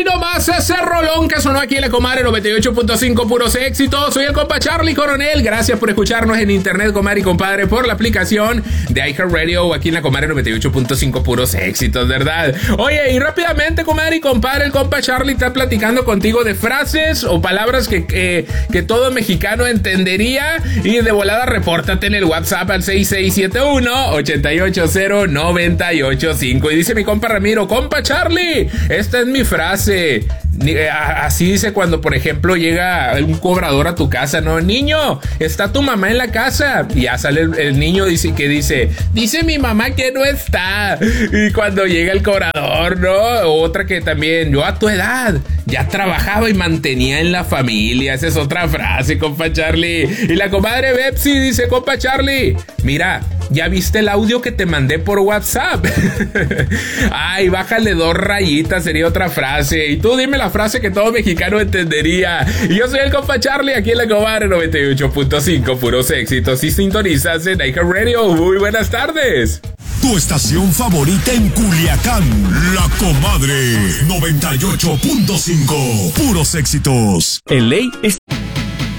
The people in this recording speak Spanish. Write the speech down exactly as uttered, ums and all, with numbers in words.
Hoy nomás ese rolón que sonó aquí en la comadre noventa y ocho punto cinco, puros éxitos. Soy el compa Charlie Coronel. Gracias por escucharnos en internet, comadre y compadre, por la aplicación de iHeartRadio o aquí en la comadre noventa y ocho punto cinco, puros éxitos, ¿verdad? Oye, y rápidamente, comadre y compadre, el compa Charlie está platicando contigo de frases o palabras que, que, que todo mexicano entendería. Y de volada, repórtate en el WhatsApp al seis seis siete uno, ocho ocho cero, nueve ocho cinco. Y dice mi compa Ramiro: compa Charlie, esta es mi frase. Así dice cuando, por ejemplo, llega un cobrador a tu casa, ¿no? Niño, está tu mamá en la casa. Y ya sale el, el niño dice que dice, dice mi mamá que no está. Y cuando llega el cobrador, ¿no? Otra que también, yo a tu edad ya trabajaba y mantenía en la familia. Esa es otra frase, compa Charlie. Y la comadre Bepsi dice: compa Charlie, mira, ¿ya viste el audio que te mandé por WhatsApp? Ay, bájale dos rayitas, sería otra frase. Y tú dime la frase que todo mexicano entendería. Y yo soy el compa Charlie, aquí en la comadre noventa y ocho punto cinco, puros éxitos. Y sintonizas en iHeartRadio. Muy buenas tardes. Tu estación favorita en Culiacán, La Comadre noventa y ocho punto cinco, puros éxitos. En Ley está